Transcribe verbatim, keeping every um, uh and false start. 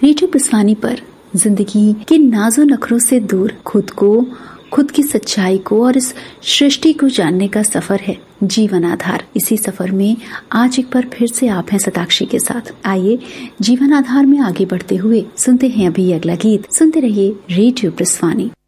Radio पुस्वानी पर जिंदगी के नाजो नखरों से दूर खुद को, खुद की सच्चाई को और इस सृष्टि को जानने का सफर है जीवन आधार। इसी सफर में आज एक बार फिर से आप हैं शताक्षी के साथ। आइए जीवन आधार में आगे बढ़ते हुए सुनते हैं अभी अगला गीत। सुनते रहिए रेडियो पुस्वानी।